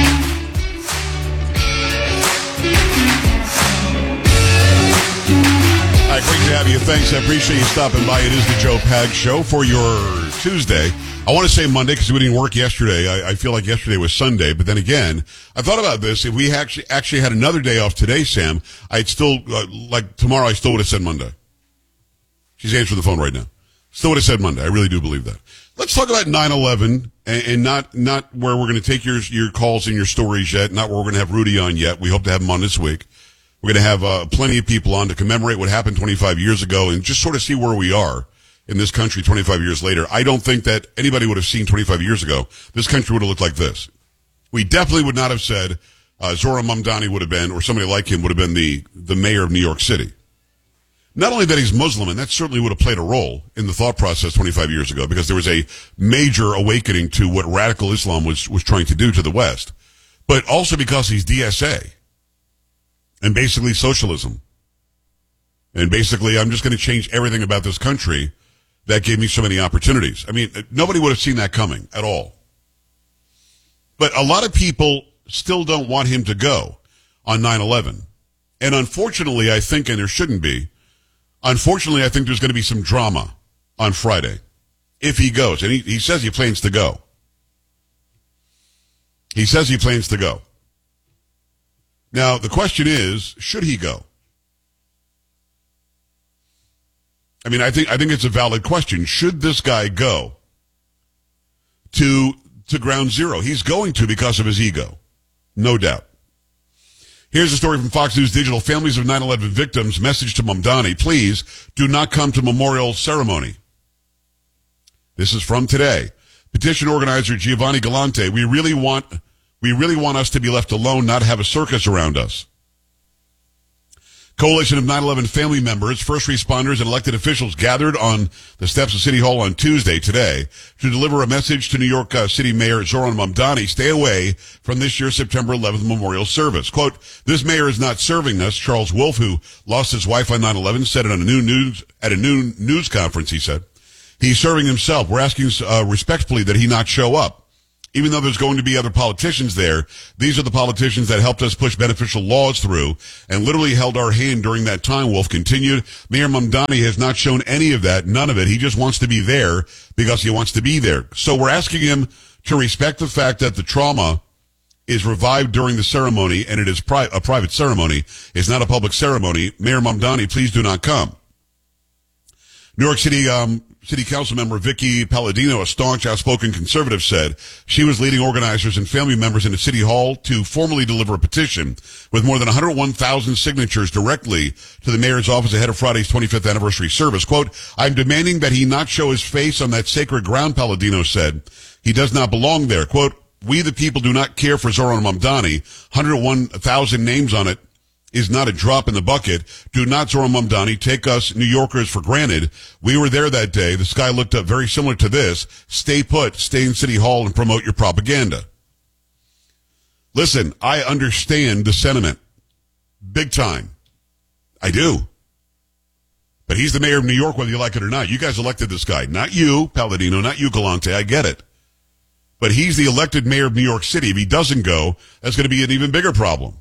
All right, great to have you. Thanks. I appreciate you stopping by. It is the Joe Pags Show for your Tuesday. I want to say Monday because we didn't work yesterday. I feel like yesterday was Sunday. But then again, I thought about this. If we actually had another day off today, Sam, I'd still, like tomorrow, I still would have said Monday. She's answering the phone right now. Still would have said Monday. I really do believe that. Let's talk about 9/11 and not where we're going to take your calls and your stories yet, not where we're going to have Rudy on yet. We hope to have him on this week. We're going to have plenty of people on to commemorate what happened 25 years ago and just sort of see where we are in this country 25 years later. I don't think that anybody would have seen 25 years ago this country would have looked like this. We definitely would not have said Zohran Mamdani would have been, or somebody like him would have been the mayor of New York City. Not only that he's Muslim, and that certainly would have played a role in the thought process 25 years ago, because there was a major awakening to what radical Islam was trying to do to the West, but also because he's DSA. And basically socialism. And basically, I'm just going to change everything about this country that gave me so many opportunities. I mean, nobody would have seen that coming at all. But a lot of people still don't want him to go on 9/11. And unfortunately, I think, and there shouldn't be, unfortunately, I think there's going to be some drama on Friday if he goes. And he says he plans to go. He says he plans to go. Now, the question is, should he go? I mean, I think it's a valid question. Should this guy go to ground zero? He's going to because of his ego. No doubt. Here's a story from Fox News Digital. Families of 9/11 victims message to Mamdani, please do not come to memorial ceremony. This is from today. Petition organizer Giovanni Galante, we really want us to be left alone, not have a circus around us. Coalition of 9/11 family members, first responders, and elected officials gathered on the steps of City Hall on Tuesday, today, to deliver a message to New York City Mayor Zohran Mamdani, stay away from this year's September 11th memorial service. Quote, this mayor is not serving us. Charles Wolf, who lost his wife on 9/11, said it on at a noon news conference, he said. He's serving himself. We're asking respectfully that he not show up. Even though there's going to be other politicians there, these are the politicians that helped us push beneficial laws through and literally held our hand during that time, Wolf continued. Mayor Mamdani has not shown any of that, none of it. He just wants to be there because he wants to be there. So we're asking him to respect the fact that the trauma is revived during the ceremony, and it is a private ceremony. It's not a public ceremony. Mayor Mamdani, please do not come. New York City City Council member Vicky Palladino, a staunch, outspoken conservative, said she was leading organizers and family members into City Hall to formally deliver a petition with more than 101,000 signatures directly to the mayor's office ahead of Friday's 25th anniversary service. Quote, I'm demanding that he not show his face on that sacred ground, Palladino said. He does not belong there. Quote, we the people do not care for Zohran Mamdani. 101,000 names on it is not a drop in the bucket. Do not, Zohran Mamdani, take us New Yorkers for granted. We were there that day. The sky looked up very similar to this. Stay put, stay in City Hall, and promote your propaganda. Listen, I understand the sentiment. Big time. I do. But he's the mayor of New York, whether you like it or not. You guys elected this guy. Not you, Palladino, not you, Galante. I get it. But he's the elected mayor of New York City. If he doesn't go, that's going to be an even bigger problem.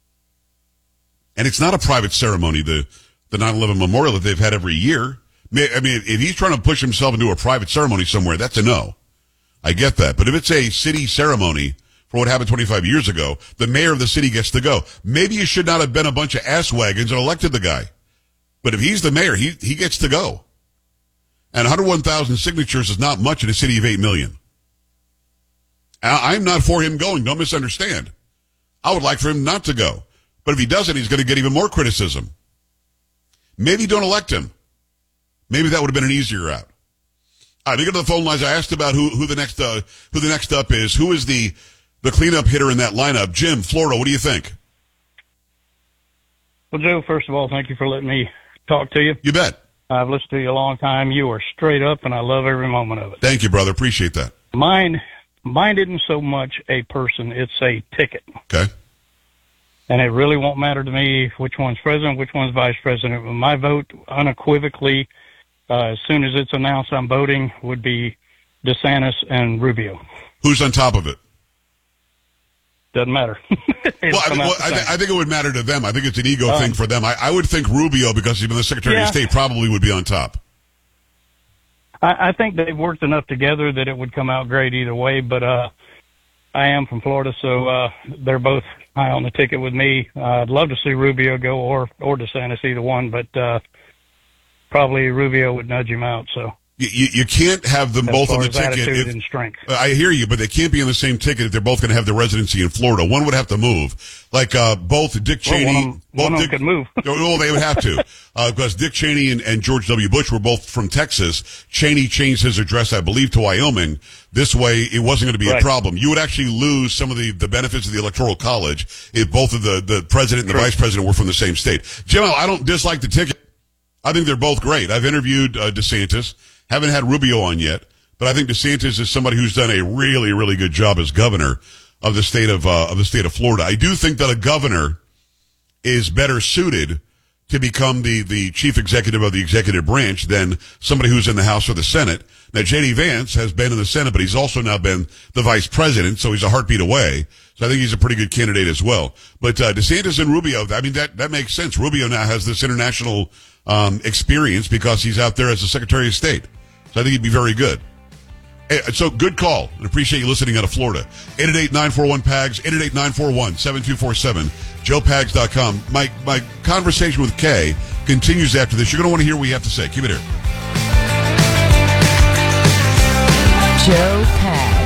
And it's not a private ceremony, the 9/11 memorial that they've had every year. I mean, if he's trying to push himself into a private ceremony somewhere, that's a no. I get that. But if it's a city ceremony for what happened 25 years ago, the mayor of the city gets to go. Maybe you should not have been a bunch of ass wagons and elected the guy. But if he's the mayor, he gets to go. And 101,000 signatures is not much in a city of 8 million. I'm not for him going. Don't misunderstand. I would like for him not to go. But if he doesn't, he's going to get even more criticism. Maybe don't elect him. Maybe that would have been an easier route. All right, we go to the phone lines. I asked about who the next up is. Who is the cleanup hitter in that lineup? Jim, Florida, what do you think? Well, Joe, first of all, thank you for letting me talk to you. You bet. I've listened to you a long time. You are straight up, and I love every moment of it. Thank you, brother. Appreciate that. Mine isn't so much a person. It's a ticket. Okay. And it really won't matter to me which one's president, which one's vice president. My vote, unequivocally, as soon as it's announced I'm voting, would be DeSantis and Rubio. Who's on top of it? Doesn't matter. I think it would matter to them. I think it's an ego thing for them. I would think Rubio, because he's been the Secretary of State, probably would be on top. I think they've worked enough together that it would come out great either way, but I am from Florida, so they're both high on the ticket with me. I'd love to see Rubio go or DeSantis, either one, but probably Rubio would nudge him out. So you can't have them both on the ticket. Attitude and strength. I hear you, but they can't be on the same ticket if they're both going to have their residency in Florida. One would have to move. Like both Dick Cheney. One of them could move. Well, they would have to. Because Dick Cheney and George W. Bush were both from Texas. Cheney changed his address, I believe, to Wyoming. This way, it wasn't going to be a problem. You would actually lose some of the benefits of the Electoral College if both of the president and the vice president were from the same state. Jim, I don't dislike the ticket. I think they're both great. I've interviewed DeSantis. Haven't had Rubio on yet, but I think DeSantis is somebody who's done a really, really good job as governor of the state of Florida. I do think that a governor is better suited to become the chief executive of the executive branch than somebody who's in the House or the Senate. Now, J.D. Vance has been in the Senate, but he's also now been the vice president, so he's a heartbeat away. So I think he's a pretty good candidate as well. But DeSantis and Rubio, I mean, that makes sense. Rubio now has this international experience because he's out there as the Secretary of State. So I think he'd be very good. So good call, and appreciate you listening out of Florida. 888-941-PAGS, 888-941-7247, joepags.com. My conversation with Kay continues after this. You're going to want to hear what we have to say. Keep it here. Joe Pags.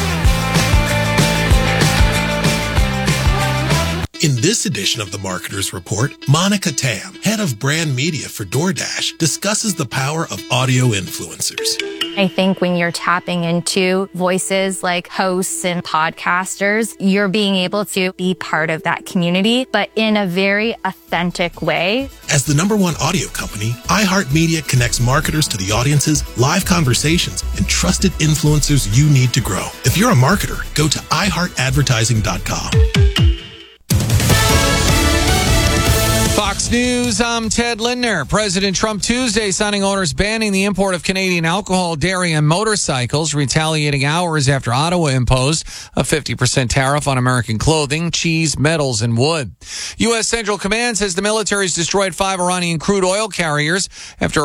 In this edition of the Marketer's Report, Monica Tam, head of brand media for DoorDash, discusses the power of audio influencers. I think when you're tapping into voices like hosts and podcasters, you're being able to be part of that community, but in a very authentic way. As the #1 audio company, iHeartMedia connects marketers to the audiences, live conversations, and trusted influencers you need to grow. If you're a marketer, go to iHeartAdvertising.com. Fox News, I'm Ted Lindner. President Trump Tuesday signing orders banning the import of Canadian alcohol, dairy, and motorcycles, retaliating hours after Ottawa imposed a 50% tariff on American clothing, cheese, metals, and wood. U.S. Central Command says the military's destroyed 5 Iranian crude oil carriers after